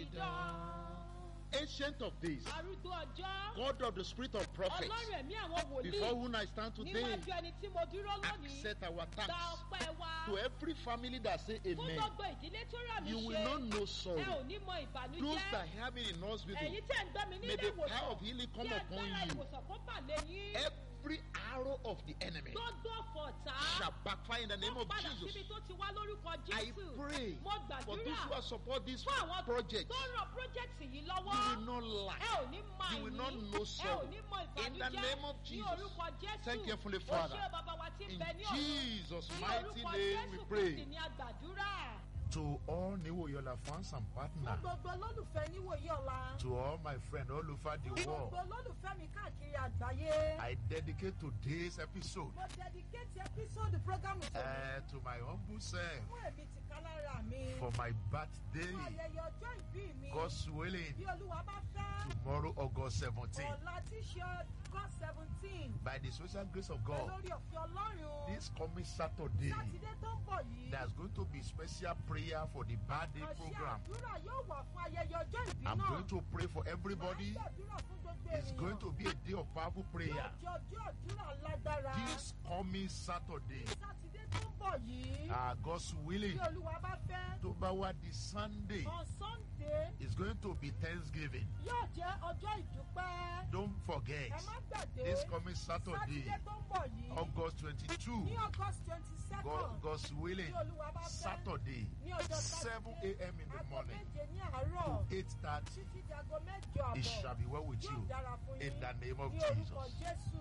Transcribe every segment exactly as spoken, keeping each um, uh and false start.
idán. Ancient of days, Arúgbó ọjọ́. God of the spirit of prophets, Ọlọ́run ẹ̀mí àwọn wòlíì. before whom I stand today, Níwájú ẹni tí mo dúró lónìí. accept our thanks. Gba ọpẹ́ wa. To every family that say Fún amen, gbogbo ìdílé tó rà mí you ṣe. will not know Ẹ ò sorrow. ní mọ Those ìbànújẹ́. that have it in hospital, Ẹ̀yin tẹ̀ ń gbọ́ mi may nílé the power ìwòsàn. of healing come Kí upon agbára you. ìwòsàn kó bà lé yín. Every arrow of the enemy Gbogbo ọ̀fọ̀tá. shall backfire in the name Ó of padà Jesus. síbi tó ti wá lórúkọ I Jésù. pray Mo for those who gbàdúrà are support this fún àwọn project. tó ràn project yìí You lọ́wọ́. will not Ẹ lack. ò ní mọ You will àìní. not know Ẹ ò sorrow. ní mọ In the ìbànújẹ́. name of Ní Jesus. orúkọ Jésù. Thank you, Heavenly Ó Father. ṣé bàbá wa tí ń In bẹ ní ọ̀run. Jesus' Ní mighty orúkọ name we Jésù pray. Kristi ni a gbàdúrà. To all Niwoyola fans and partners, Gbogbo olólùfẹ́ níwòyí ọ̀la. to all my friends all over the Gbogbo world, olólùfẹ́ mi káàkiri àgbáyé. I dedicate today's episode Mo dedicate episode program to uh, to my humble self fún èmi ti kálára mi. for my birthday, Fún ayẹyẹ ọjọ́ ìbí mi. God's willing, Bí Olúwa bá fẹ́. tomorrow, August seventeenth. Ọ̀la tí ṣe August seventeen. By the special grace of God, Olórí ọ̀fẹ́ Ọlọ́run. this coming Saturday, Sátidé tó ń bọ̀ yìí. there's going to be special prayer for the birthday Àṣẹ program. àdúrà yóò wà fún ayẹyẹ ọjọ́ ìbí náà. I'm going to pray for everybody. Màá gbàdúrà fún gbogbo It's ènìyàn. going to be a day of powerful prayer. Lọ́jọ́ ọjọ́ àdúrà lágbára. This coming Saturday, Sátidé tó ń bọ̀ yìí. uh, God's willing, Bí Olúwa bá fẹ́. tó bá wá di Sunday, On Sunday it's going to be Thanksgiving. yóò jẹ́ ọjọ́ ìdúpẹ́. Don't forget, Ẹ má gbàgbé. this coming Saturday, Sátidé tó ń bọ̀ yìí. August twenty-two, Ní August twenty-second. God, God's willing, Bí Olúwa bá fẹ́. Saturday, Ní ọjọ́ seven Sátidé. a.m. in the Aago morning, méje ní àárọ̀. eight thirty, Títí di aago mẹ́jọ it àbọ̀. shall be well with Yóò you dára fún in yín. the name of Ní orúkọ Jesus. Jésù.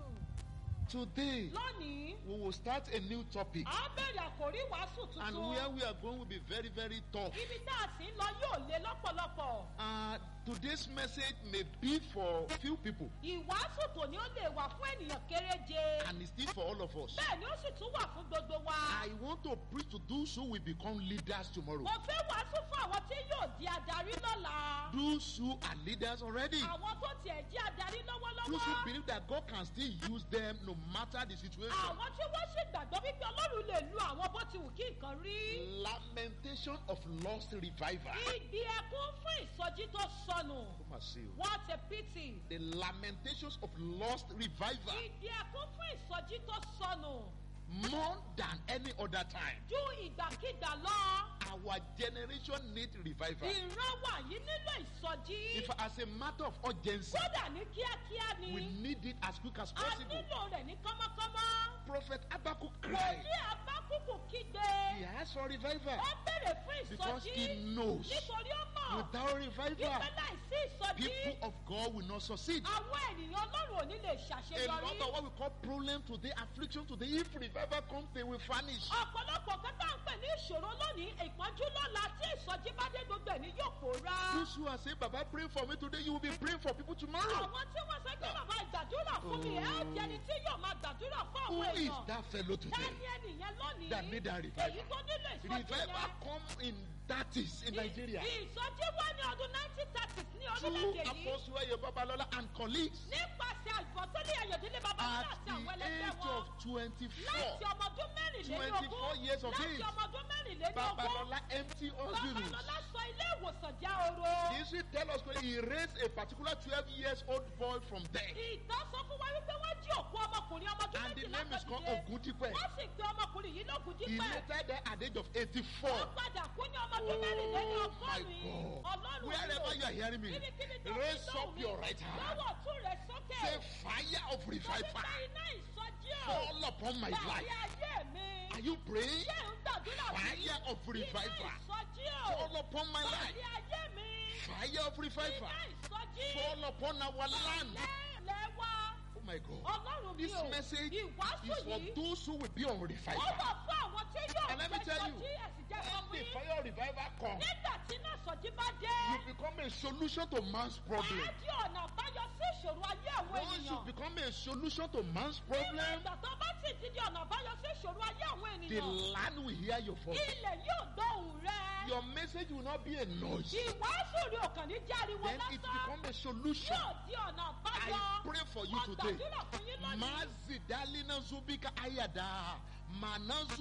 Today, Lónìí, we will start a new topic. a bẹ̀rẹ̀ àkòrí wàásù And tuntun. where we are going will be very, very tough. Ibi tá a sì ń lọ yóò le lọ́pọ̀lọpọ̀. Uh, today's message may be for few people, Ìwàásù tòní ó lè wà fún ènìyàn kéréje. and it's still for all of us. Bẹ́ẹ̀ ni ó sì tún wà fún gbogbo wa. I want to preach to those who will become leaders tomorrow. Mo fẹ́ wàásù fún àwọn tí yóò di adarí lọ́la. Those who are leaders already. Àwọn tó tiẹ̀ jẹ́ adarí Those who lọ́wọ́lọ́wọ́. believe that God can still use them no matter the situation. Àwọn tí wọ́n sì gbàgbọ́ wípé Ọlọ́run lè lu àwọn bó ti wù kí nǹkan rí. Lamentation of lost revival. Ìgbì ẹkún fún ìsọjí tó sọnù. Come and see you. What a pity. The lamentations of lost revival. Ìgbì ẹkún fún ìsọjí tó sọnù. More than any other time. Ju ìgbàkígbà lọ. Our generation needs revival. Ìran wà yìí nílò ìsọjí. If as a matter of urgency, Kódà ní kíákíá ni. we need it as quick as A possible. nílò rẹ̀ ní kánmọ́kánmọ́. Prophet Habakkuk cried. Wòlíì Abákùkù kígbe. He asked for revival Ó bèrè fún because ìsọjí. he knows Nítorí ó mọ̀. without revival, Wípé láìsí ìsọjí. people of God will not succeed. Àwọn ènìyàn Ọlọ́run ò ní lè A lot ṣàṣeyọrí. of what we call problem today, affliction today, if revival comes, they will vanish. Ọ̀pọ̀lọpọ̀ kan tá à ń pè ní ìṣòro lónìí, ìpọ́njú lọ́la tí ìsọjí bá dé gbogbo ẹ̀ ní yóò pòórá. Those who are saying, Baba, pray for me today, you will be praying for people tomorrow. Àwọn tí wọ́n sọ pé bàbá ìgbàdúrà fún mi, ẹ ó jẹ́ ẹni tí yóò máa gbàdúrà fún Who àwọn is èèyàn. that fellow today Daniel yẹn lónìí. that need that revival? Èyí tó nílò ìsọjí Revival yẹn. come in thirties in Nigeria. Ìsọjí wá ní ọdún nineteen thirties ní Through orílẹ̀-èdè yìí. Apostle Ayo Babalola and colleagues Nípasẹ̀ àlùfọ́sọ́lé Ayọ̀délé Babalọ́lá at àti àwọn the ẹlẹgbẹ́ age wọn. of twenty-four. Láti ọmọ ọdún mẹ́rìnlélógún. twenty-four years of Láti age. ọmọ ọdún mẹ́rìnlélógún. Babalola empty hospitals. Babalọ́lá sọ ilé ìwòsàn já oró. The history tell us that he raised a particular twelve years old boy from there. Ìtàn sọ fún wa wípé wọ́n jí òkú ọmọkùnrin ọmọ ọdún And the méjìlá name is called kan dìde. Ogundipe. Wọ́n sì pe ọmọkùnrin yìí lókun He dípẹ́. later died at the age of eighty-four. Wọ́n padà kú ní ọmọ ọdún Oh my mẹ́rìnlélọ́gọ́rin. God. Ọlọ́run Wherever you are hearing me, Kíbikíbi tó raise fi lóhùn up mi. your right hand. Lọ́wọ́ ọ̀tún rẹ̀ sókè. Say fire of revival Mo ti fẹ́ iná ìsọjí o. fall upon my Bàbá life. ayé mi. Are you praying? Ṣé ń gbàdúrà fún mi? Fire of revival Iná ìsọjí o. fall upon my life. Bàbá ayé mi. Fire of revival Iná ìsọjí. fall upon our land. Lẹ́wà. Oh my God. Ọlọ́run mi This o. message Ìwàásù is for yìí. those who will be on Ó revival. wà fún àwọn tí yóò And let me fẹ́ tell you, sọjí ẹ̀sìn jẹ́ sọ when fún the yín. fire of revival comes, Nígbà tí iná ìsọjí bá dé. you become a solution to man's problem. Wàá di ọ̀nà àbáyọ sí ìṣòro ayé àwọn Once you ènìyàn. become a solution to man's Nínú problem, ìgbà tó bá sì ti di ọ̀nà àbáyọ sí ìṣòro ayé àwọn the ènìyàn. land will hear your voice. Ilẹ̀ yóò gbọ́ ohùn rẹ. Your message will not be a noise. Ìwàásù rí òkàn ní járiwo Then it lásán. become a solution. Yóò di ọ̀nà àbáyọ. I pray for you Mo today. gbàdúrà fún yín lónìí. Mazidalina zubika ayada.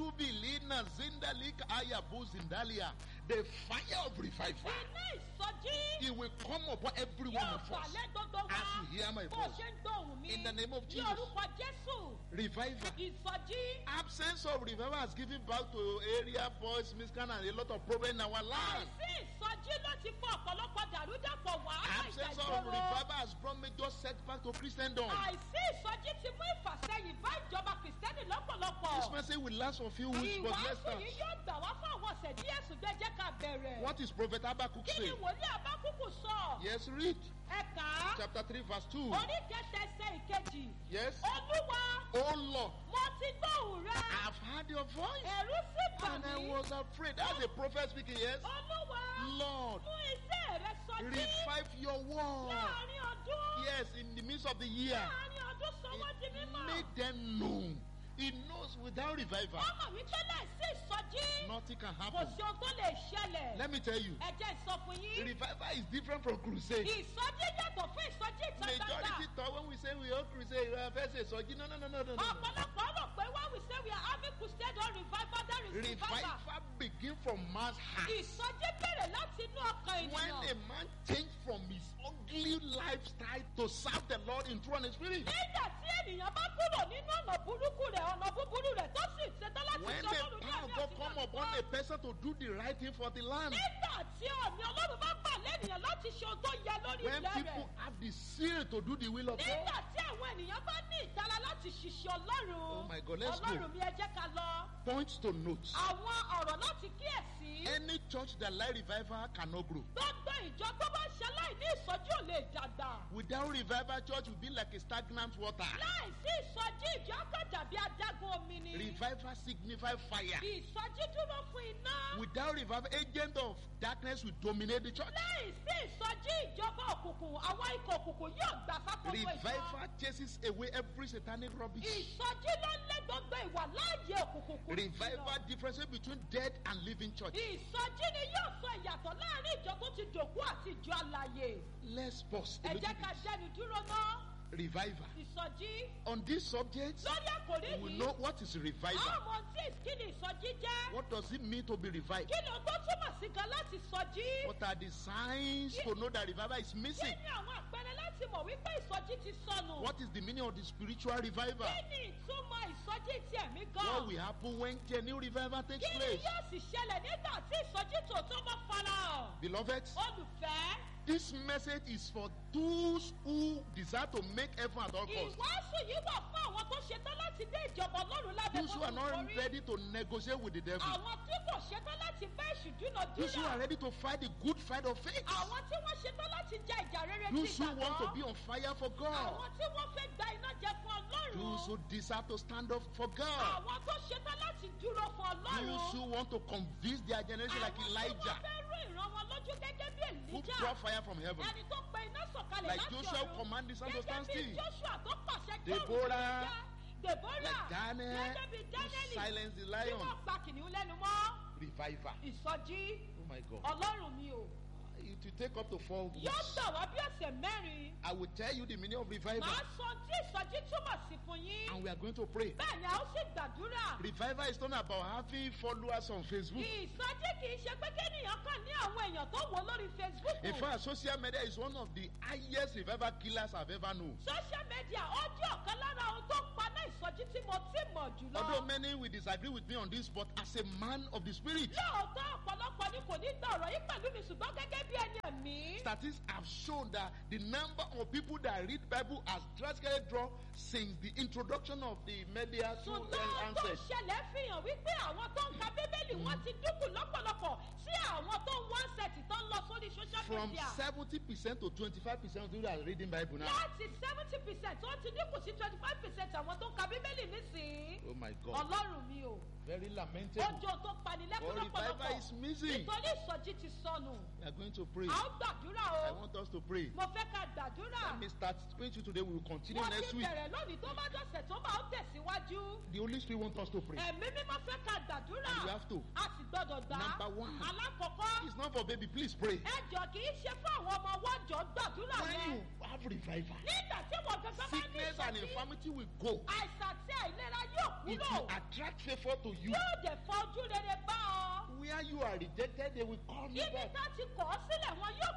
Manazubilina zindalika ayabu zindalia. The fire of revival Iná ìsọjí. will come upon every one Yóò of bà us lé gbogbo wa. as you hear my Bó voice. ṣe ń gbóhùn mi. In the name of Ní Jesus. orúkọ Jésù. Revival. Ìsọjí. Absence of revival has given back to area boys, miscan, and a lot of problems in our land. Àìsí ìsọjí ló ti fún ọ̀pọ̀lọpọ̀ dàrúdàpọ̀ wàhálà ìjà Absence of ìgboro. revival has brought major setback to Christendom. Àìsí ìsọjí ti mú ìfàsẹ́yìn bá ìjọba Kìrìsìtẹ́nì This lọ́pọ̀lọpọ̀. message will last for a few weeks, but let's Ìwàásù start. yìí yóò gbà wá fún àwọn ọ̀sẹ̀ díẹ̀ ṣùgbọ́n jẹ́ ká bẹ̀rẹ̀. What is Prophet Habakkuk Kí ni saying? wòlíì Abákúkù sọ? Yes, read. Ẹ kà á. Chapter three, verse two. Orí kẹsẹ̀ ẹsẹ̀ ìkejì. Yes. Olúwa, Oh Lord, mo ti gbóhùn rẹ. I've heard your voice, Ẹ̀rù sì bà and I mí. was afraid. That's a prophet speaking, yes. Olúwa, Lord, mú iṣẹ́ rẹ sọjí. revive your word. Láàárín ọdún. Yes, in the midst of the year. Láàárín ọdún sọ wọ́n di mímọ́. Make them known. He knows without revival, Wọ́n mọ̀ wípé láìsí ìsọjí. nothing can Kò happen. sí ohun tó lè ṣẹlẹ̀. Let me tell you, Ẹ jẹ́ ìsọ fún yín. revival is different from crusade. Ìsọjí yàtọ̀ fún ìsọjí ìta gbangba. Majority thought when we say we hold crusade, we are first say soji. No, no, no, no, no, no. Ọ̀pọ̀lọpọ̀ rò pé when we say we are having crusade or revival, there is revival. Revival begin from man's heart. Ìsọjí bẹ̀rẹ̀ láti inú ọkàn When ènìyàn. a man change from his ugly lifestyle to serve the Lord in truth and in spirit. Nígbà tí ènìyàn bá kúrò nínú ọ̀nà burúkú rẹ̀, ọ̀nà búburú rẹ̀ tó sì ṣetán láti When ṣe the Ọlọ́run ní power of àmì God àti come ní upon àtúntò. a person to do the right thing for the land. Nígbà tí ọ̀nì Ọlọ́run bá bà lẹ́nìyàn láti ṣe ohun tó yẹ lórí When ilẹ̀ people rẹ̀. have the zeal to do the will of Nígbà God. tí àwọn ènìyàn bá ní ìtara láti ṣiṣẹ́ Ọlọ́run. Oh my God, let's go. Ọlọ́run mi ẹ jẹ́ ká lọ. Points to notes. Àwọn ọ̀rọ̀ láti kíyèsí. Any church that like revival cannot grow. Gbogbo ìjọ tó bá ṣe aláìní ìsọjí ò lè dàgbà. Without revival, church will be like a stagnant water. Láìsí ìsọjí ìjọ kò dàbí adágún omi ni. Revival signifies fire. Ìsọjí dúró fún iná. Without revival, agent of darkness will dominate the church. Láìsí ìsọjí ìjọba òkùnkùn, àwọn ikọ̀ òkùnkùn yóò gbà sákòóso ìjọ. Revival chases away every satanic rubbish. Ìsọjí ló ń lé gbogbo ìwà láàyè òkùnkùn kúrò. Revival difference between dead and living church. Ìsọjí ni yóò sọ ìyàtọ̀ láàrin ìjọ tó ti dòkú àti ìjọ alàyè. Let's pause a Ẹ little jẹ́ ká bit. jẹ́nu dúró ná. Revival. Ìsọjí On this subject, lórí àkòrí we yìí. know what is revival. Àwọn tí kí ni ìsọjí jẹ́? What does it mean to be revived? Kí ló tó túmọ̀ sí gan láti sọjí? What are the signs to know that revival is Kí missing? ni àwọn àpẹẹrẹ láti mọ̀ wípé ìsọjí ti sọnù? What is the meaning of the spiritual revival? Kí ni ìtumọ̀ ìsọjí ti ẹ̀mí gan? What will happen when genuine revival takes Kí ni place? yóò sì ṣẹlẹ̀ nígbà tí ìsọjí tòótọ́ bá farahàn? Beloved, Olùfẹ́, this message is for those who desire to make heaven at all costs. ìwàásù yìí wà fún àwọn tó ṣetán láti dé ìjọba Ọlọ́run lábẹ́ Those who are not gbogbo orí. ready to negotiate with the devil. Àwọn tí kò ṣetán láti bá èṣù Those who are dúnàdúrà. ready to fight the good fight of faith. Àwọn tí wọ́n ṣetán láti jẹ ìjà rere ti Those who want to be ìgbàgbọ́. on fire for God. Àwọn tí wọ́n fẹ́ gba iná jẹ fún Those who Ọlọ́run. desire to stand up for God. Àwọn tó ṣetán láti dúró fún Those who Ọlọ́run. want to convince their generation like Àwọn tí Elijah, wọ́n fẹ́ rú ìran wọn lójú gẹ́gẹ́ bí who Èlíjà. brought fire from heaven. Ẹni tó pe iná sọ̀kalẹ̀ Like láti Joshua ọ̀run. command the sun to stand Gẹ́gẹ́ bí still. Joshua tó pàṣẹ kí Deborah, òun Deborah. Like Daniel, Gẹ́gẹ́ bí who Daniel. silenced the Tí lion. wọ́n pa kìnìún lẹ́nu mọ́. Revival. Ìsọjí. Oh my God. Ọlọ́run mi o. It will take up to four weeks. Yóò gbà wá bí ọ̀sẹ̀ mẹ́rin. I will tell you the meaning of revival. Màá sọ tí ìsọjí túmọ̀ sí fún yín. And we are going to pray. Bẹ́ẹ̀ ni a ó sì gbàdúrà. Revival is not about having followers on Facebook. Ìsọjí kì í ṣe pé kéèyàn kàn ní àwọn èèyàn tó wò lórí Facebook. In fact, social media is one of the highest revival killers I've ever known. Social media ó jẹ́ ọ̀kan lára ohun tó ń paná ìsọjí tí mo ti mọ̀ jùlọ. Although many will disagree with me on this, but as a man of the spirit, Lóòótọ́ ọ̀pọ̀lọpọ̀ ni kò ní gbọ́ ọ̀rọ̀ yìí pẹ̀lú mi ṣùgbọ́n gẹ́gẹ́ bí ẹni ẹ̀mí. statistics have shown that the number of people that read Bible has drastically dropped since the introduction of the media to Ṣùgbọ́n uh, ohun tó answers. ṣẹlẹ̀ fi hàn wípé àwọn tó ń ka Bíbélì wọ́n ti dínkù lọ́pọ̀lọpọ̀ sí àwọn tó ń wọ́n ṣẹ̀tì tó ń lọ sórí social From media. seventy percent to twenty-five percent of people that are reading Bible now. Láti seventy percent wọ́n ti dínkù sí twenty five percent àwọn tó ń ka Bíbélì nísìnyí. Oh my God. Ọlọ́run mi o. Very lamentable. Ojo tó panilẹ́kún But revival lọ́pọ̀lọpọ̀. is missing. Nítorí ìsọjí ti sọnù. We are going to pray. A ó gbàdúrà I o. want us to pray. Mo fẹ́ ká gbàdúrà. Let me start praying to you today. We will continue Wọ́n next ti week. bẹ̀rẹ̀ lónìí tó bá dọ̀sẹ̀ tó bá ó tẹ̀síwájú. The Holy Spirit wants us to pray. Ẹ̀mí mímọ́ fẹ́ ká gbàdúrà. And we have to. A sì gbọ́dọ̀ gbà. Number one. Alákọ̀ọ́kọ́. It's not for baby. Please pray. Ẹjọ́ kì í ṣe fún àwọn ọmọ wọ́jọ́ gbàdúrà When yẹn. you have revival, Nígbà tí wọ́n gẹ́gẹ́ bá ní sickness and ìsọjí, infirmity will go. àìsàn àti àìlera yóò It kúrò. will attract favor to you. Yóò dẹ̀ fọ ojú rere bá ọ. Where you are rejected, they will call you Ibi back. tá ti kọ̀ ọ́ sílẹ̀ wọn yóò pè ọ́ padà.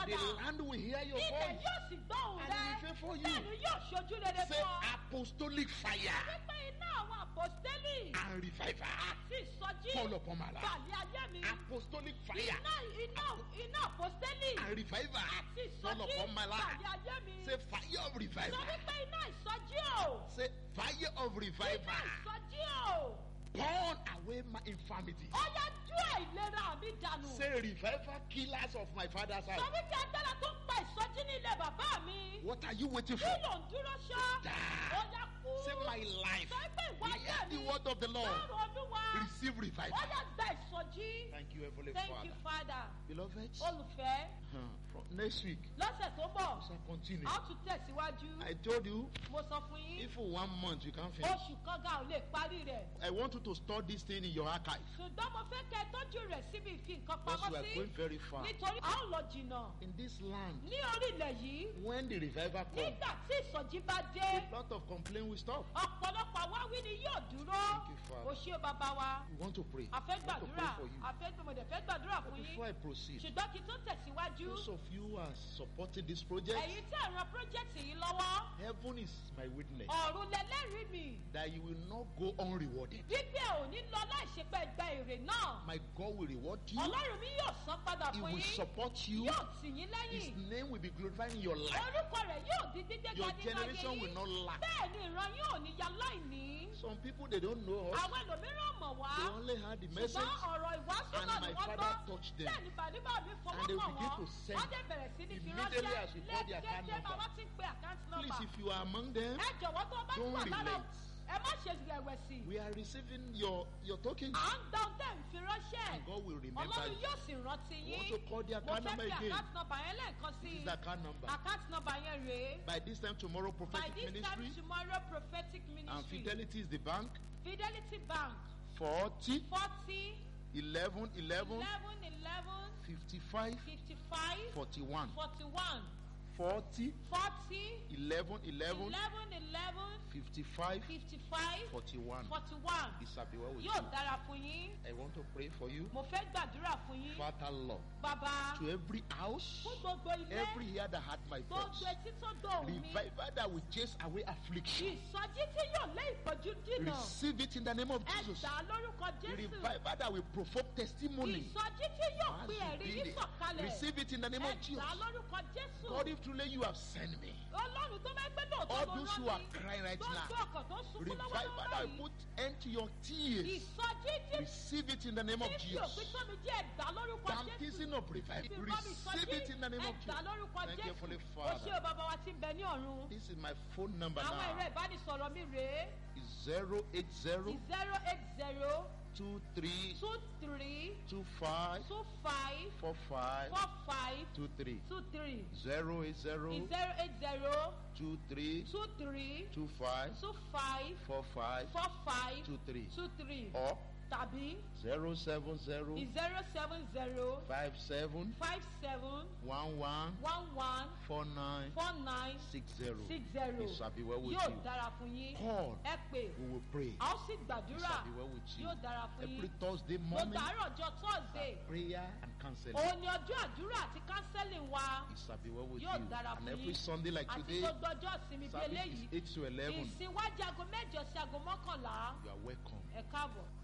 padà. The land will hear your Ilẹ̀ voice. yóò sì gbọ́ òun And rẹ. it will favor you. Bẹ́ẹ̀ni yóò ṣojú rere Say fún ọ. apostolic fire Wípé iná àwọn àpòstélì and revival. àti ìsọjí Fall upon my life. balẹ̀ ayé mi. Apostolic fire Iná iná iná àpòstélì and revival. àti Fall ìsọjí upon my life. balẹ̀ ayé mi. Say fire of Sọ revival. wípé iná ìsọjí o. Say fire of Iná revival. ìsọjí o. Burn away my infirmity. Ó yá jú àìlera mi dànù. Say revival killers of my father's Sọ house. wípé agbára tó ń pa ìsọjí ní ilé bàbá mi. What are you waiting Kí for? ló ń dúró ṣá? Die. Ó yá kú. Say my life. Sọ wípé ìwà Hear ayé the mi. word of the Lord. Lọ́rùn Olúwa. Receive Ó revival. yá gba ìsọjí. Thank you, Heavenly Thank Father. you, Father. Beloved, Olùfẹ́, huh, from next week, lọ́sẹ̀ tó bọ̀, we shall continue. a ó tún tẹ̀síwájú. I told you, Mo sọ fún yín, if for one month you can't finish, oṣù kan gan ò lè parí rẹ̀. I want you to store this thing in your archive. Ṣùgbọ́n mo fẹ́ kẹ́ ẹ tọ́jú rẹ̀ síbi ìfi nǹkan Because we pamọ́ are sí. going very far. Nítorí a ó lọ jìnnà. In this land, Ní orílẹ̀ yìí, when the revival comes, nígbà tí ìsọjí bá dé, a lot of complaint will stop. ọ̀pọ̀lọpọ̀ àwáwí ni yóò dúró. Thank you, Father. O ṣé bàbá wa. We want to pray. A fẹ́ We want to pray gbàdúrà. for you. A fẹ́ gbọ́mọdé fẹ́ gbàdúrà But fún before yín. I proceed, Ṣùgbọ́n kí n tó tẹ̀síwájú, those of you who are supporting this project, ẹ̀yin tí ẹ̀ ran pírójẹ́tì yìí lọ́wọ́, heaven is my witness ọ̀run lẹlẹ́rìí mi. that you will not go unrewarded. Wípé ò ní lọ láìṣe pé gba èrè náà. My God will reward you. Ọlọ́run mi yóò san padà He fún will yín. support you. Yóò tì yín His lẹ́yìn. name will be glorified in your life. Orúkọ rẹ̀ yóò di gbígbé Your ga nínú ayé generation will yín. not lack. Bẹ́ẹ̀ ni ìran yóò ní ya láìní. Some people, they don't know us. Àwọn ẹlòmíràn mọ̀ wá. They only heard the message. Ṣùgbọ́n ọ̀rọ̀ ìwàásù And náà my ni wọ́n father gbọ́. touched them. Bẹ́ẹ̀ ni bàdíbà mi fọwọ́ And they kàn begin wọ́n. to send. Wọ́n dẹ̀ bẹ̀rẹ̀ sí ní fi Immediately ránṣẹ́. as we call the account Lẹ́gẹ́dẹ́ number. bàbá ti ń pe àkáǹtì Please, nọ́mbà. if you are among them, Ẹ jọ̀wọ́ tó bá don't wà lára relate. ẹ má ṣe rẹ̀wẹ̀sì. we are receiving your, your tokens. À ń dán tẹ̀ ń fi ránṣẹ́. And God will remember Ọlọ́run you. yóò sì rántí You want yín. to call the Mo account fẹ́ number fi again. àkáǹtì nọ́mbà yẹn lẹ́ẹ̀kan sí This is i. the account number. Àkáǹtì nọ́mbà yẹn rèé. By this time tomorrow, By prophetic this time ministry tomorrow prophetic and ministry. Fidelity is the bank. Fidelity Bank forty, forty eleven, eleven, eleven eleven fifty-five, fifty-five forty-one. forty-one forty, forty eleven, eleven, eleven eleven fifty-five, fifty-five forty-one. forty-one. Isabiwa with Yóò you. dára fún yín. I want to pray for you. Mo fẹ́ gbàdúrà fún yín. Father Lord, Bàbá to every house, fún gbogbo ilé every ear that had my gbogbo voice, etí tó dòun mi. revival that will chase away affliction. Ìsọjí tí yóò lé ìpọ́jú dínà. Receive it in the name of Ẹ Jesus. gbà á lórúkọ Jésù. Revival that will provoke testimony. Ìsọjí tí yóò As pe you ẹ̀rí did yín it. sọ̀kalẹ̀. Receive it in the name Ẹ of gbà Jesus. á lórúkọ Jésù. God, if truly you have sent me, Ọlọ́run tó máa ń gbé lóòótọ́ all ló those who rán are mi. crying right Tó ń now, gbé ọkàn tó ń sunkún revival lọ́wọ́lọ́wọ́ that will báyìí. put end to your tears. Ìsọjí tí Receive it in the name of tí fi òpin Jesus. tó mi jẹ́ ẹ̀gbá lórúkọ Jésù. Baptism of revival. Fi rán mi Receive it in the name of ẹ̀gbá Jesus. lórúkọ Thank you, Jésù. Heavenly Ó Father. ṣé o bàbá wa tí ń bẹ ní ọ̀run. This is my phone number Àwọn ẹ̀rọ now. ìbánisọ̀rọ̀ mi rèé. zero eight zero zero eight zero two three two three two five two five four five four five two three. two three. zero eight zero zero eight zero two three two three two five two five four five four five two three. two three. Or Tàbí zero seven zero zero seven zero five seven five seven one one one one four nine four nine six zero. six zero. It shall be well with Yóò you. dára fún yín. Call. Ẹ pè. We will pray. A ó sì It gbàdúrà. shall be well with you. Yóò dára fún Every yín. Thursday Gbogbo morning, àárọ̀ ọjọ́ Thursday. prayer and counseling. Òun ni ọjọ́ àdúrà àti counseling wa. It shall be well with Yóò you. dára And fún every yín. Sunday like Àti today, gbogbo ọjọ́ ìsinmi bí service eléyìí. is eight to eleven. Ìsìnwájú aago mẹ́jọ sí aago mọ́kànlá. You are welcome. Ẹ káàbọ̀.